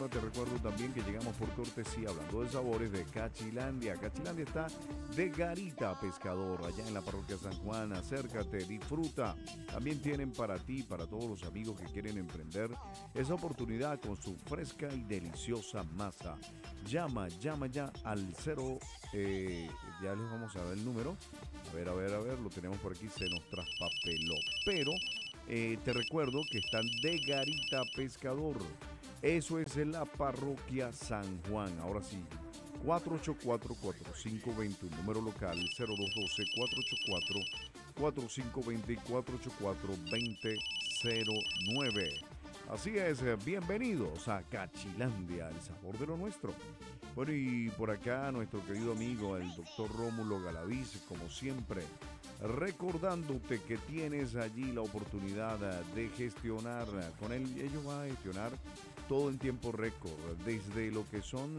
hora te recuerdo también que llegamos por cortesía, hablando de sabores, de Cachilandia. Cachilandia está de Garita Pescador, allá en la parroquia San Juan. Acércate, disfruta. También tienen para ti, para todos los amigos que quieren emprender, esa oportunidad con su fresca y deliciosa masa. Llama ya al cero, ya les vamos a dar el número. A ver, lo tenemos por aquí, se nos traspapeló. Pero te recuerdo que están de Garita Pescador. Eso es en la parroquia San Juan. Ahora sí, 484-4520, número local 0212-484-4520 y 484-2009. Así es, bienvenidos a Cachilandia, el sabor de lo nuestro. Bueno, y por acá nuestro querido amigo, el doctor Rómulo Galaviz, como siempre, recordándote que tienes allí la oportunidad de gestionar con él. Ellos van a gestionar todo en tiempo récord, desde lo que son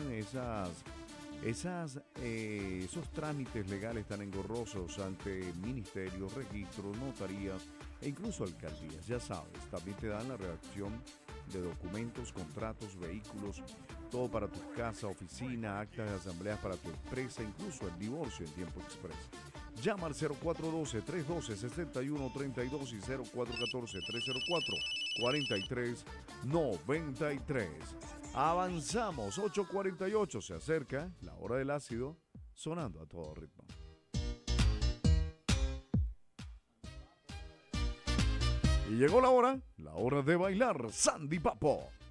esos trámites legales tan engorrosos ante ministerios, registros, notarías e incluso alcaldías. Ya sabes, también te dan la redacción de documentos, contratos, vehículos, todo para tu casa, oficina, actas de asambleas para tu empresa, incluso el divorcio en tiempo express. Llama al 0412-312-6132 y 0414-304-4393. Avanzamos, 8:48, se acerca la hora del ácido, sonando a todo ritmo. Y llegó la hora de bailar Sandy Papo.